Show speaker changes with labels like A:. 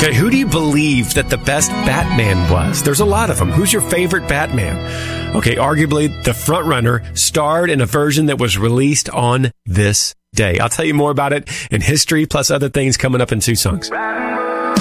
A: Okay, who do you believe that the best Batman was? There's a lot of them. Who's your favorite Batman? Okay, arguably the front runner starred in a version that was released on this day. I'll tell you more about it in history plus other things coming up in 2 songs.